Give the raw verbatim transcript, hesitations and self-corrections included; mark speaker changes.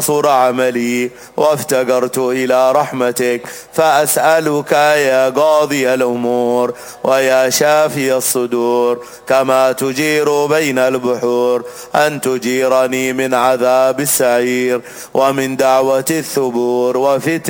Speaker 1: صور عملي وافتقرت إلى رحمتك، فأسألك يا قاضي الأمور ويا شافي الصدور، كما تجير بين البحور، أن تجيرني من عذاب السعير ومن دعوة الثبور وفتنة